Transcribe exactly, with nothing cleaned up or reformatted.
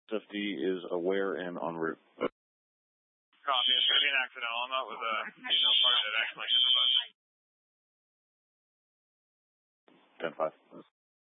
S F D is aware and en route. Copy. It's going to be an accidental. I'm out with a female part that acts like a bus. ten five.